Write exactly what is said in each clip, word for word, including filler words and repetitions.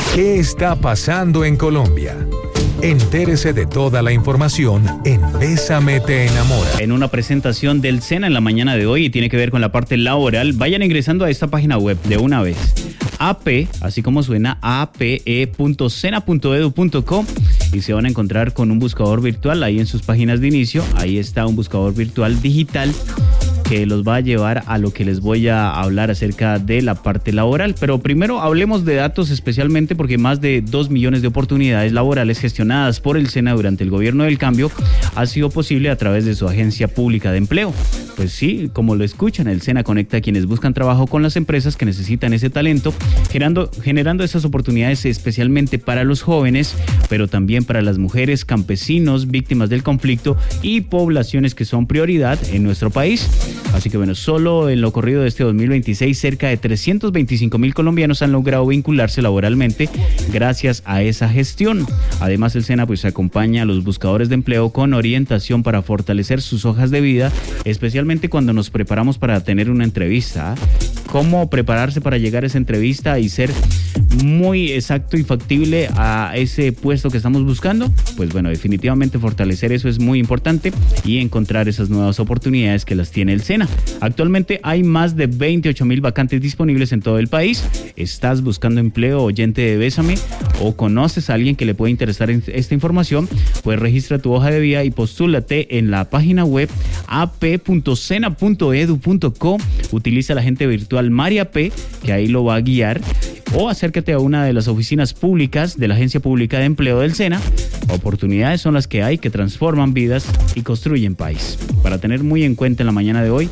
¿Qué está pasando en Colombia? Entérese de toda la información en Bésame te enamora. En una presentación del SENA en la mañana de hoy y tiene que ver con la parte laboral, vayan ingresando a esta página web de una vez. A P, así como suena, a p e punto sena punto edu punto co, y se van a encontrar con un buscador virtual ahí en sus páginas de inicio. Ahí está un buscador virtual digital que los va a llevar a lo que les voy a hablar acerca de la parte laboral. Pero primero hablemos de datos, especialmente porque más de dos millones de oportunidades laborales gestionadas por el SENA durante el gobierno del cambio ha sido posible a través de su agencia pública de empleo. Pues sí, como lo escuchan, el SENA conecta a quienes buscan trabajo con las empresas que necesitan ese talento, generando, generando esas oportunidades especialmente para los jóvenes, pero también para las mujeres, campesinos, víctimas del conflicto y poblaciones que son prioridad en nuestro país. Así que bueno, solo en lo corrido de este dos mil veintiséis, cerca de trescientos veinticinco mil colombianos han logrado vincularse laboralmente gracias a esa gestión. Además, el SENA pues acompaña a los buscadores de empleo con orientación para fortalecer sus hojas de vida, especialmente cuando nos preparamos para tener una entrevista. Cómo prepararse para llegar a esa entrevista y ser muy exacto y factible a ese puesto que estamos buscando. Pues bueno, definitivamente fortalecer eso es muy importante y encontrar esas nuevas oportunidades que las tiene el SENA. Actualmente hay más de veintiocho mil vacantes disponibles en todo el país. ¿Estás buscando empleo, oyente de Bésame? ¿O conoces a alguien que le pueda interesar en esta información? Pues registra tu hoja de vida y postúlate en la página web a p punto sena punto edu punto co. Utiliza la agente virtual María P, que ahí lo va a guiar, o acércate a una de las oficinas públicas de la Agencia Pública de Empleo del SENA. Oportunidades son las que hay que transforman vidas y construyen país. Para tener muy en cuenta en la mañana de hoy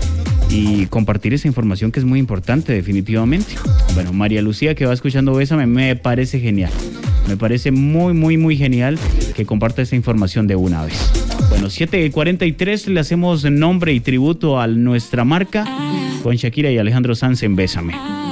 y compartir esa información que es muy importante definitivamente. Bueno, María Lucía, que va escuchando Bésame, me parece genial. Me parece muy, muy, muy genial que comparta esta información de una vez. Bueno, siete cuarenta y tres, le hacemos nombre y tributo a nuestra marca con Shakira y Alejandro Sanz en Bésame.